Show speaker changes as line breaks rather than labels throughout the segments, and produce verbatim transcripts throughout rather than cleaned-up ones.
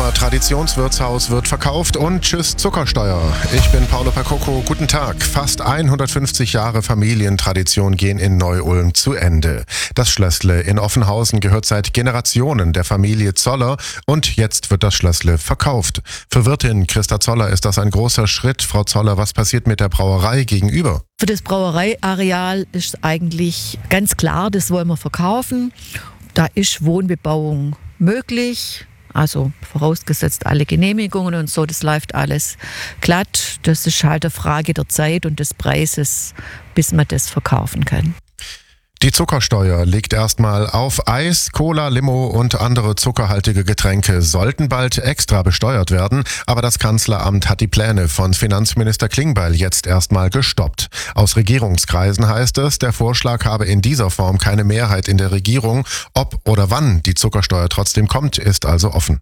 Ulmer Traditionswirtshaus wird verkauft und tschüss Zuckersteuer. Ich bin Paolo Percocco, guten Tag. Fast hundertfünfzig Jahre Familientradition gehen in Neu-Ulm zu Ende. Das Schlössle in Offenhausen gehört seit Generationen der Familie Zoller und jetzt wird das Schlössle verkauft. Für Wirtin Christa Zoller ist das ein großer Schritt. Frau Zoller, was passiert mit der Brauerei gegenüber?
Für das Brauereiareal ist eigentlich ganz klar, das wollen wir verkaufen. Da ist Wohnbebauung möglich, also vorausgesetzt alle Genehmigungen und so, das läuft alles glatt. Das ist halt eine Frage der Zeit und des Preises, bis man das verkaufen kann.
Die Zuckersteuer liegt erstmal auf Eis, Cola, Limo und andere zuckerhaltige Getränke sollten bald extra besteuert werden, aber das Kanzleramt hat die Pläne von Finanzminister Klingbeil jetzt erstmal gestoppt. Aus Regierungskreisen heißt es, der Vorschlag habe in dieser Form keine Mehrheit in der Regierung. Ob oder wann die Zuckersteuer trotzdem kommt, ist also offen.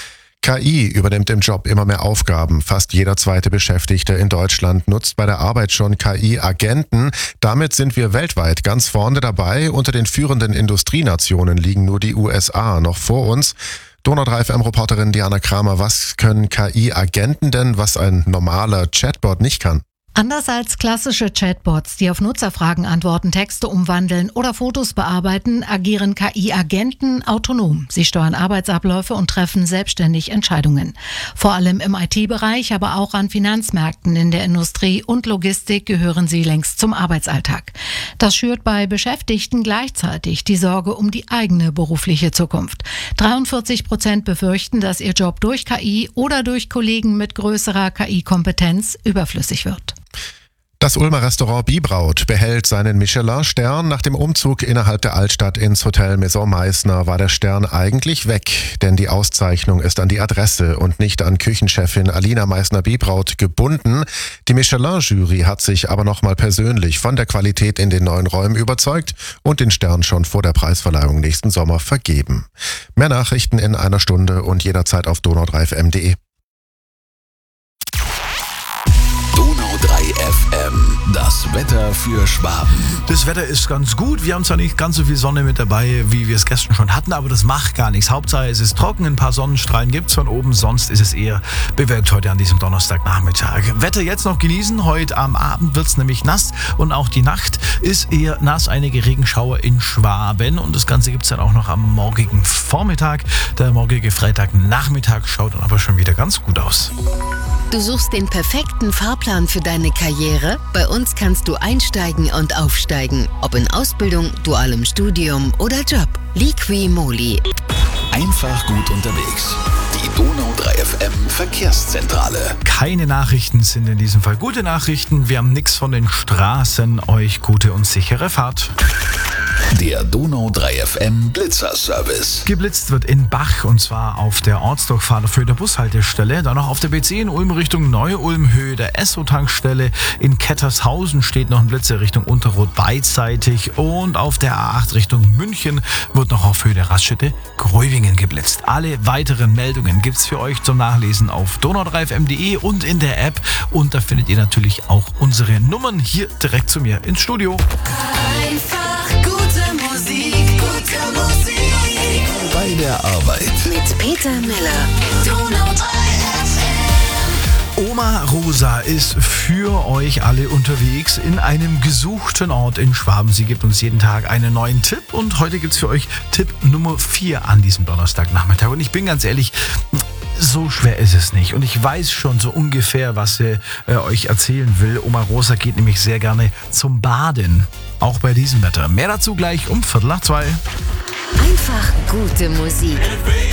K I übernimmt im Job immer mehr Aufgaben. Fast jeder zweite Beschäftigte in Deutschland nutzt bei der Arbeit schon K I-Agenten. Damit sind wir weltweit ganz vorne dabei. Unter den führenden Industrienationen liegen nur die U S A noch vor uns. Donau drei F M-Reporterin Diana Kramer, was können K I-Agenten denn, was ein normaler Chatbot nicht kann?
Anders als klassische Chatbots, die auf Nutzerfragen antworten, Texte umwandeln oder Fotos bearbeiten, agieren K I-Agenten autonom. Sie steuern Arbeitsabläufe und treffen selbstständig Entscheidungen. Vor allem im I T-Bereich, aber auch an Finanzmärkten, in der Industrie und Logistik gehören sie längst zum Arbeitsalltag. Das schürt bei Beschäftigten gleichzeitig die Sorge um die eigene berufliche Zukunft. dreiundvierzig Prozent befürchten, dass ihr Job durch K I oder durch Kollegen mit größerer K I-Kompetenz überflüssig wird.
Das Ulmer Restaurant Bibraut behält seinen Michelin-Stern. Nach dem Umzug innerhalb der Altstadt ins Hotel Maison Meißner war der Stern eigentlich weg, denn die Auszeichnung ist an die Adresse und nicht an Küchenchefin Alina Meißner-Bibraut gebunden. Die Michelin-Jury hat sich aber nochmal persönlich von der Qualität in den neuen Räumen überzeugt und den Stern schon vor der Preisverleihung nächsten Sommer vergeben. Mehr Nachrichten in einer Stunde und jederzeit auf donau drei f m punkt d e.
Donau drei F M, das Wetter für Schwaben.
Das Wetter ist ganz gut. Wir haben zwar nicht ganz so viel Sonne mit dabei, wie wir es gestern schon hatten, aber das macht gar nichts. Hauptsache es ist trocken, ein paar Sonnenstrahlen gibt es von oben, sonst ist es eher bewölkt heute an diesem Donnerstagnachmittag. Wetter jetzt noch genießen, heute am Abend wird es nämlich nass und auch die Nacht ist eher nass, einige Regenschauer in Schwaben und das Ganze gibt es dann auch noch am morgigen Vormittag. Der morgige Freitagnachmittag schaut dann aber schon wieder ganz gut aus.
Du suchst den perfekten Fahrplan für deine Karriere? Bei uns kannst du einsteigen und aufsteigen. Ob in Ausbildung, dualem Studium oder Job. Liqui-Moly.
Einfach gut unterwegs. Die Donau drei F M Verkehrszentrale.
Keine Nachrichten sind in diesem Fall gute Nachrichten. Wir haben nichts von den Straßen. Euch gute und sichere Fahrt.
Der Donau drei F M Blitzer-Service.
Geblitzt wird in Bach und zwar auf der Ortsdurchfahrt für der Bushaltestelle. Dann noch auf der B zehn in Ulm Richtung Neu-Ulm Höhe der Esso-Tankstelle. In Kettershausen steht noch ein Blitzer Richtung Unterrot beidseitig. Und auf der A acht Richtung München wird noch auf Höhe der Raststätte Gräuwingen geblitzt. Alle weiteren Meldungen gibt's für euch zum Nachlesen auf donau drei f m punkt d e und in der App. Und da findet ihr natürlich auch unsere Nummern hier direkt zu mir ins Studio.
Einfach gute Musik, gute Musik.
Bei der Arbeit.
Mit Peter Miller. Donau drei F M.
Oma Rosa ist für euch alle unterwegs in einem gesuchten Ort in Schwaben. Sie gibt uns jeden Tag einen neuen Tipp und heute gibt's für euch Tipp Nummer vier an diesem Donnerstagnachmittag. Und ich bin ganz ehrlich, so schwer ist es nicht. Und ich weiß schon so ungefähr, was sie äh, euch erzählen will. Oma Rosa geht nämlich sehr gerne zum Baden. Auch bei diesem Wetter. Mehr dazu gleich um Viertel nach zwei.
Einfach gute Musik.